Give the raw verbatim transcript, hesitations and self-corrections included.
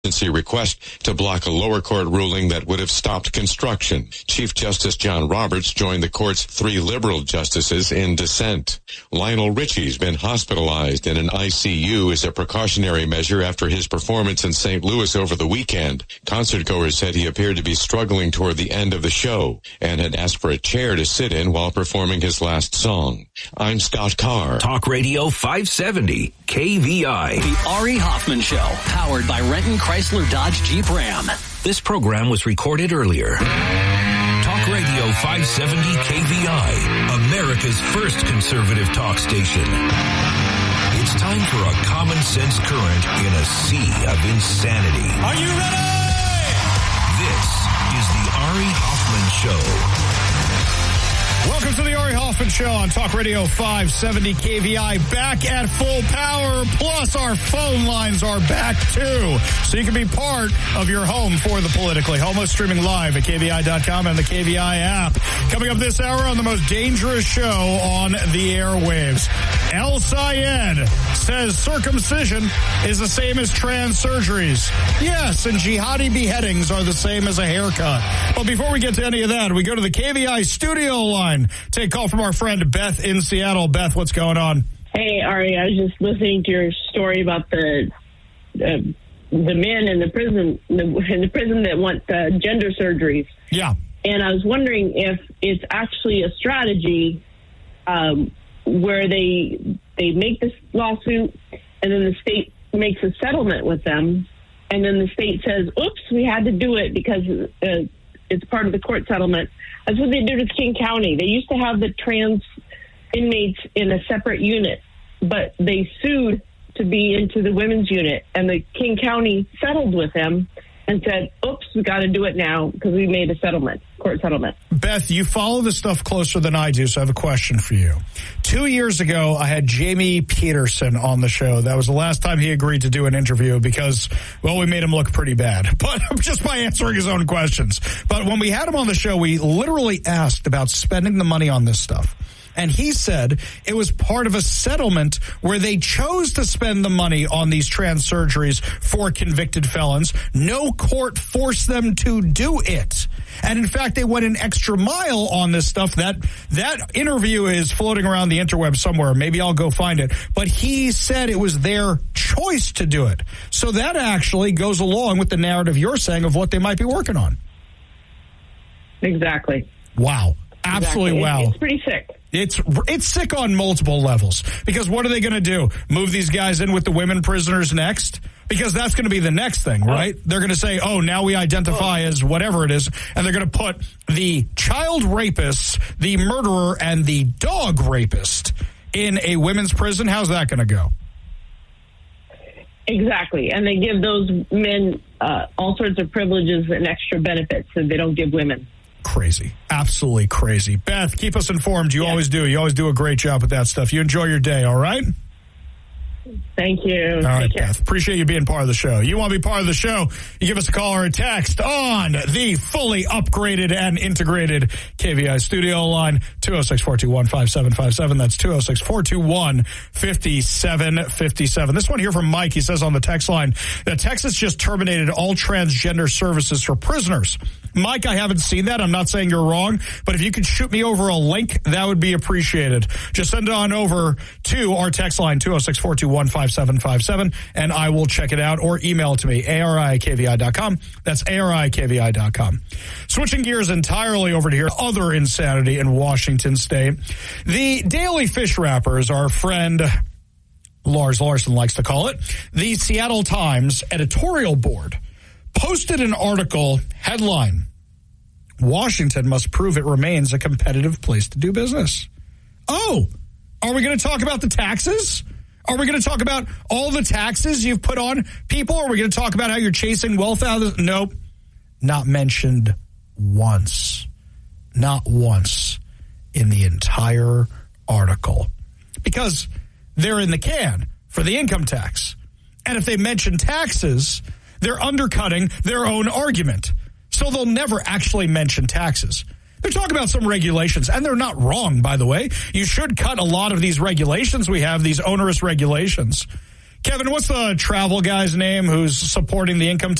request to block a lower court ruling that would have stopped construction. Chief Justice John Roberts joined the court's three liberal justices in dissent. Lionel Richie's been hospitalized in an I C U as a precautionary measure after his performance in Saint Louis over the weekend. Concertgoers said he appeared to be struggling toward the end of the show and had asked for a chair to sit in while performing his last song. I'm Scott Carr. Talk Radio five seventy, K V I. The Ari Hoffman Show, powered by Renton Chrysler Dodge Jeep Ram. This program was recorded earlier. Talk Radio five seventy K V I, America's first conservative talk station. It's time for a common sense current in a sea of insanity. Are you ready? This is the Ari Hoffman Show. Welcome to the Ari Hoffman Show on Talk Radio five seventy K V I, back at full power, plus our phone lines are back too. So you can be part of your home for the politically homeless, streaming live at K V I dot com and the K V I app. Coming up this hour on the most dangerous show on the airwaves, El Sayed says circumcision is the same as trans surgeries. Yes, and jihadi beheadings are the same as a haircut. But before we get to any of that, we go to the K V I studio line. Take a call from our friend Beth in Seattle. Beth, what's going on? Hey, Ari, I was just listening to your story about the uh, the men in the prison the, in the prison that want uh, gender surgeries. Yeah. And I was wondering if it's actually a strategy um, where they they make this lawsuit and then the state makes a settlement with them, and then the state says, oops, we had to do it because uh, it's part of the court settlement. That's what they did with King County. They used to have the trans inmates in a separate unit, but they sued to be into the women's unit, and the King County settled with them and said, oops, we got to do it now because we made a settlement, court settlement. Beth, you follow this stuff closer than I do, so I have a question for you. Two years ago, I had Jamie Peterson on the show. That was the last time he agreed to do an interview because, well, we made him look pretty bad, but just by answering his own questions. But when we had him on the show, we literally asked about spending the money on this stuff. And he said it was part of a settlement where they chose to spend the money on these trans surgeries for convicted felons. No court forced them to do it. And in fact, they went an extra mile on this stuff. That that interview is floating around the interweb somewhere. Maybe I'll go find it. But he said it was their choice to do it. So that actually goes along with the narrative you're saying of what they might be working on. Exactly. Wow. Absolutely. Exactly. Wow. It's pretty sick. It's it's sick on multiple levels, because what are they going to do? Move these guys in with the women prisoners next? Because that's going to be the next thing, right? They're going to say, oh, now we identify as whatever it is, and they're going to put the child rapist, the murderer, and the dog rapist in a women's prison. How's that going to go? Exactly. And they give those men uh, all sorts of privileges and extra benefits that they don't give women. Crazy. Absolutely crazy. Beth, keep us informed. You yeah. always do. You always do a great job with that stuff. You enjoy your day, all right? Thank you. All right, Beth. Appreciate you being part of the show. You want to be part of the show, you give us a call or a text on the fully upgraded and integrated K V I studio line, two oh six, four two one, five seven five seven. That's two oh six, four two one, five seven five seven. This one here from Mike, he says on the text line that Texas just terminated all transgender services for prisoners. Mike, I haven't seen that. I'm not saying you're wrong, but if you could shoot me over a link, that would be appreciated. Just send it on over to our text line, two oh six, four two one, five seven five seven, and I will check it out, or email it to me, A R I K V I dot com. That's A R I K V I dot com. Switching gears entirely over to here, other insanity in Washington State. The Daily Fish Wrappers, our friend Lars Larson likes to call it, the Seattle Times editorial board posted an article, headline, Washington must prove it remains a competitive place to do business. Oh, are we going to talk about the taxes? Are we going to talk about all the taxes you've put on people? Are we going to talk about how you're chasing wealth out of this? Nope. Not mentioned once. Not once in the entire article. Because they're in the can for the income tax. And if they mention taxes, they're undercutting their own argument. So they'll never actually mention taxes. They're talking about some regulations, and they're not wrong, by the way. You should cut a lot of these regulations we have, these onerous regulations. Kevin, what's the travel guy's name who's supporting the income